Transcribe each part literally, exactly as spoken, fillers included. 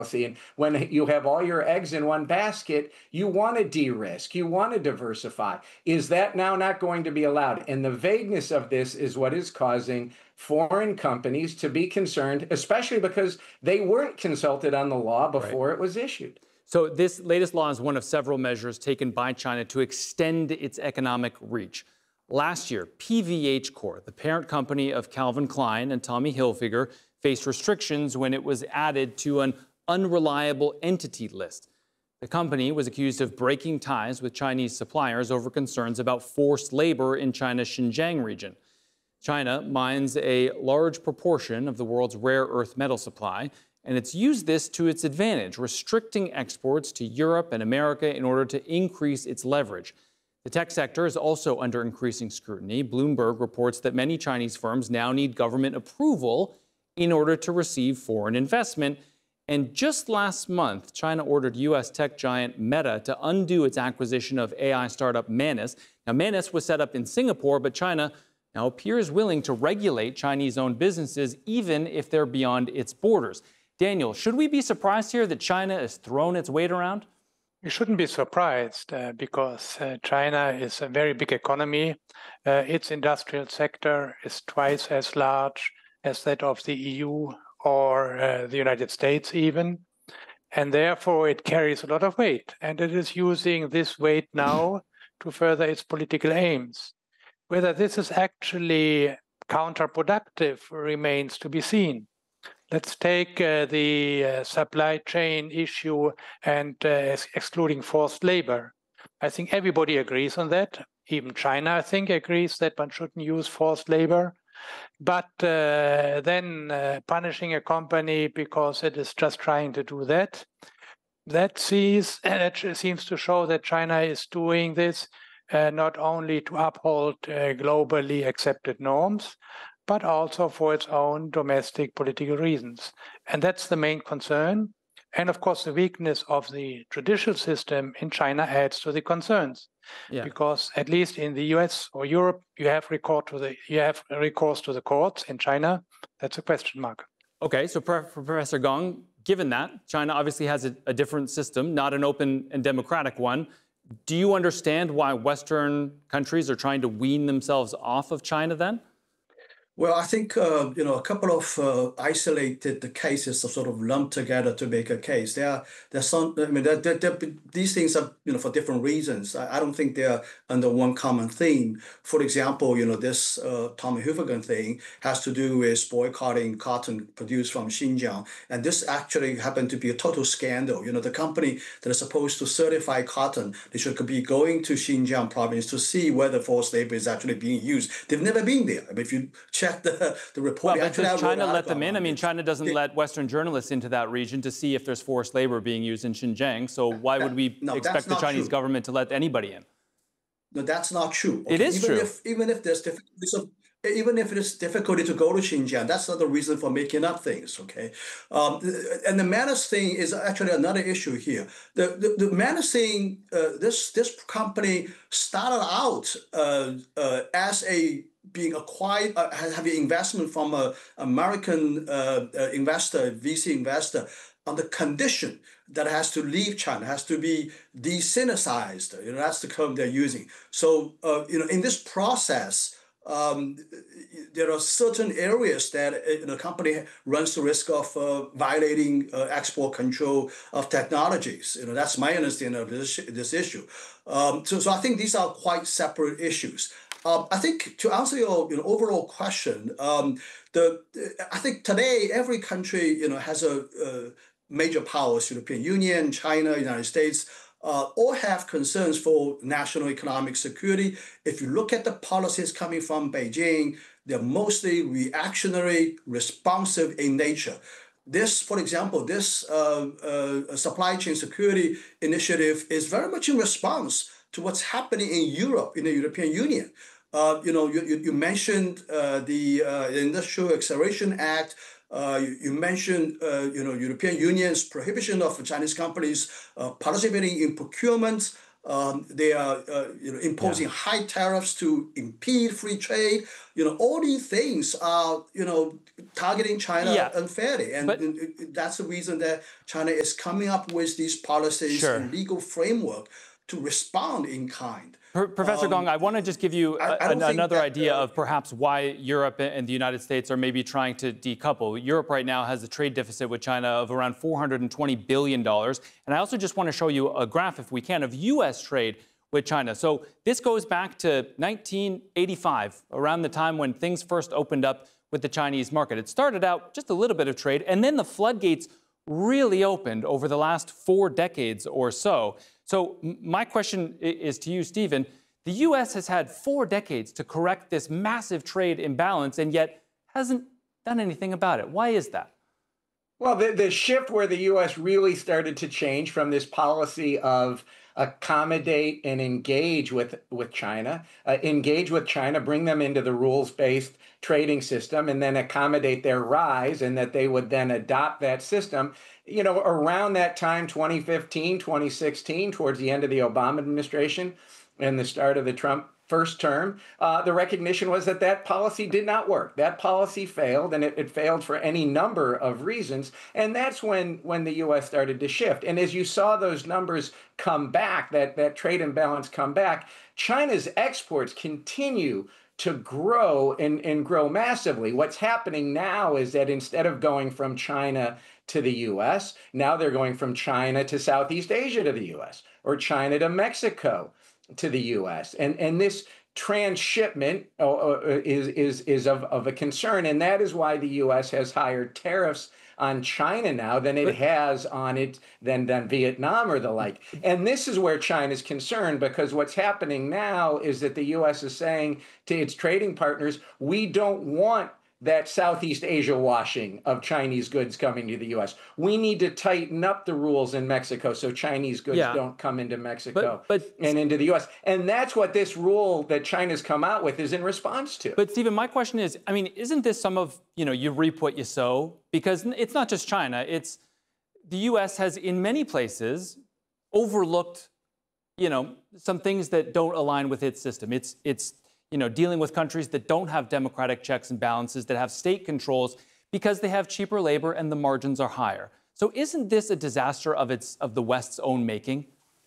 And when you have all your eggs in one basket, you want to de-risk, you want to diversify. Is that now not going to be allowed? And the vagueness of this is what is causing foreign companies to be concerned, especially because they weren't consulted on the law before right. it was issued. So this latest law is one of several measures taken by China to extend its economic reach. Last year, P V H Corp, the parent company of Calvin Klein and Tommy Hilfiger, faced restrictions when it was added to an unreliable entity list. The company was accused of breaking ties with Chinese suppliers over concerns about forced labor in China's Xinjiang region. China mines a large proportion of the world's rare earth metal supply, and it's used this to its advantage, restricting exports to Europe and America in order to increase its leverage. The tech sector is also under increasing scrutiny. Bloomberg reports that many Chinese firms now need government approval in order to receive foreign investment. And just last month, China ordered U S tech giant Meta to undo its acquisition of A I startup Manus. Now, Manus was set up in Singapore, but China now appears willing to regulate Chinese-owned businesses, even if they're beyond its borders. Daniel, should we be surprised here that China has thrown its weight around? We shouldn't be surprised uh, because uh, China is a very big economy. Uh, its industrial sector is twice as large as that of the E U or uh, the United States even. And therefore, it carries a lot of weight. And it is using this weight now to further its political aims. Whether this is actually counterproductive remains to be seen. Let's take uh, the uh, supply chain issue and uh, ex excluding forced labor. I think everybody agrees on that. Even China, I think, agrees that one shouldn't use forced labor. But uh, then uh, punishing a company because it is just trying to do that, that, sees, that seems to show that China is doing this uh, not only to uphold uh, globally accepted norms, but also for its own domestic political reasons. And that's the main concern. And of course, the weakness of the judicial system in China adds to the concerns. Yeah. Because at least in the U S or Europe, you have recourse to the you have recourse to the courts. In China, that's a question mark. Okay, so for Professor Gong, given that China obviously has a, a different system, not an open and democratic one, do you understand why Western countries are trying to wean themselves off of China then? Well, I think, uh, you know, a couple of uh, isolated cases are sort of lumped together to make a case. There are, there's some, I mean, they're, they're, they're, these things are, you know, for different reasons. I, I don't think they're under one common theme. For example, you know, this uh, Tommy Hilfiger thing has to do with boycotting cotton produced from Xinjiang. And this actually happened to be a total scandal. You know, the company that is supposed to certify cotton, they should be going to Xinjiang province to see whether forced labor is actually being used. They've never been there. I mean, if you check the, the report. Well, but does China let them in? I mean, China doesn't they, let Western journalists into that region to see if there's forced labor being used in Xinjiang. So why that, would we no, expect the Chinese true. government to let anybody in? No, that's not true. Okay? It is even true. If, even if there's difficulties of, even if it is difficulty to go to Xinjiang, that's not the reason for making up things, okay? Um, and the Manus thing is actually another issue here. The the, the Manus thing, uh, this this company started out uh, uh, as a being acquired, uh, having investment from an American uh, uh, investor, V C investor, on the condition that it has to leave China, has to be de-Sinicized. You know, that's the term they're using. So, uh, you know, in this process, um, there are certain areas that uh, the company runs the risk of uh, violating uh, export control of technologies. You know, that's my understanding of this, this issue. Um, so, so I think these are quite separate issues. Um, I think to answer your you know, overall question, um, the I think today every country you know has a, a major powers, European Union, China, United States, uh, all have concerns for national economic security. If you look at the policies coming from Beijing, they're mostly reactionary, responsive in nature. This, for example, this uh, uh, supply chain security initiative is very much in response to what's happening in Europe, in the European Union. Uh, you know, you, you, you mentioned uh, the uh, Industrial Acceleration Act. Uh, you, you mentioned, uh, you know, European Union's prohibition of Chinese companies uh, participating in procurement. Um, they are uh, you know, imposing Yeah. high tariffs to impede free trade. You know, all these things are, you know, targeting China Yeah. unfairly. And, But and that's the reason that China is coming up with these policies sure. and legal framework to respond in kind. Pro- Professor Um, Gong, I want to just give you I, a, I don't think another that, idea uh, of perhaps why Europe and the United States are maybe trying to decouple. Europe right now has a trade deficit with China of around four hundred twenty billion dollars. And I also just want to show you a graph, if we can, of U S trade with China. So this goes back to nineteen eighty-five, around the time when things first opened up with the Chinese market. It started out just a little bit of trade, and then the floodgates really opened over the last four decades or so. So my question is to you, Stephen. The U S has had four decades to correct this massive trade imbalance and yet hasn't done anything about it. Why is that? Well, the, the shift where the U S really started to change from this policy of accommodate and engage with, with China, uh, engage with China, bring them into the rules-based trading system, and then accommodate their rise, and that they would then adopt that system. You know, around that time, twenty fifteen, twenty sixteen, towards the end of the Obama administration and the start of the Trump first term, uh, the recognition was that that policy did not work. That policy failed, and it, it failed for any number of reasons. And that's when, when the U S started to shift. And as you saw those numbers come back, that, that trade imbalance come back, China's exports continue to grow and, and grow massively. What's happening now is that instead of going from China to the U S, now they're going from China to Southeast Asia to the U S, or China to Mexico to the U S. And, and this transshipment uh, is, is, is of, of a concern. And that is why the U S has higher tariffs on China now than it has on it than, than Vietnam or the like. And this is where China's concerned, because what's happening now is that the U S is saying to its trading partners, we don't want that Southeast Asia washing of Chinese goods coming to the U S. We need to tighten up the rules in Mexico so Chinese goods Yeah. don't come into Mexico But, but, and into the U S. And that's what this rule that China's come out with is in response to. But Stephen, my question is, I mean, isn't this some of, you know, you reap what you sow? Because it's not just China, it's the U S has in many places overlooked, you know, some things that don't align with its system. It's, it's, you know, dealing with countries that don't have democratic checks and balances, that have state controls because they have cheaper labor and the margins are higher. So isn't this a disaster of its of the West's own making?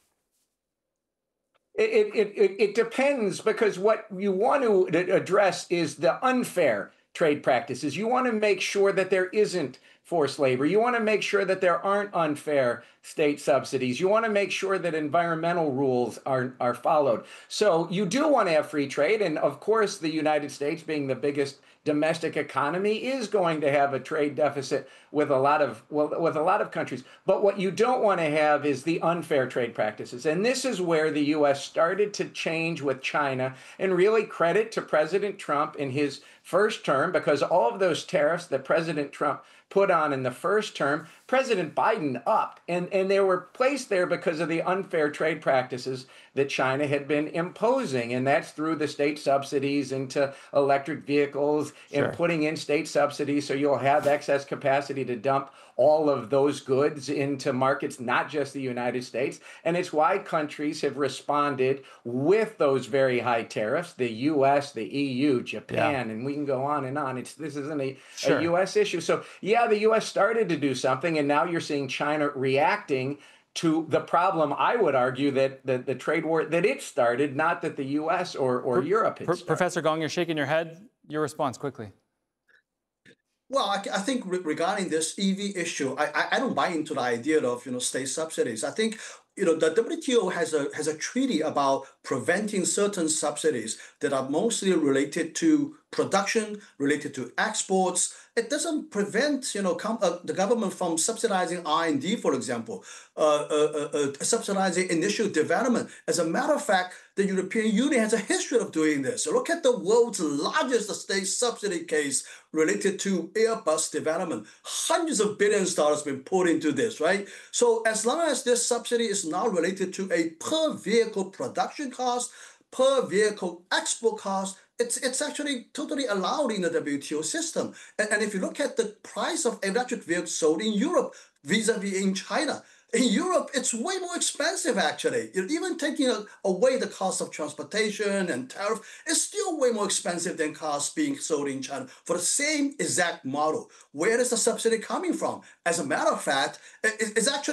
It, it, it, it depends, because what you want to address is the unfair trade practices. You want to make sure that there isn't forced labor. You want to make sure that there aren't unfair state subsidies. You want to make sure that environmental rules are, are followed. So you do want to have free trade. And of course, the United States, being the biggest domestic economy, is going to have a trade deficit with a lot of well, with a lot of countries. But what you don't want to have is the unfair trade practices. And this is where the U S started to change with China, and really credit to President Trump in his first term, because all of those tariffs that President Trump put on in the first term, President Biden upped, and, and they were placed there because of the unfair trade practices that China had been imposing, and that's through the state subsidies into electric vehicles Sure. and putting in state subsidies so you'll have excess capacity to dump all of those goods into markets, not just the United States. And it's why countries have responded with those very high tariffs, the U S, the E U, Japan, Yeah. and we can go on and on. It's this isn't a, Sure. a U S issue. So yeah, the U S started to do something, and now you're seeing China reacting to the problem, I would argue, that the, the trade war that it started, not that the U S or, or Pro- Europe had Pro- started. Professor Gong, you're shaking your head. Your response quickly. Well, I, I think re- regarding this E V issue, I, I I don't buy into the idea of you know state subsidies. I think you know the W T O has a has a treaty about preventing certain subsidies that are mostly related to production, related to exports. It doesn't prevent you know com- uh, the government from subsidizing R and D, for example, uh, uh, uh, uh, subsidizing initial development. As a matter of fact, the European Union has a history of doing this. Look at the world's largest state subsidy case related to Airbus development. Hundreds of billions of dollars been put into this, right? So as long as this subsidy is not related to a per vehicle production cost, per vehicle export cost, it's it's actually totally allowed in the W T O system. And, and if you look at the price of electric vehicles sold in Europe vis-a-vis in China, In Europe, it's way more expensive, actually. Even taking away the cost of transportation and tariff, it's still way more expensive than cars being sold in China for the same exact model. Where is the subsidy coming from? As a matter of fact, it's actually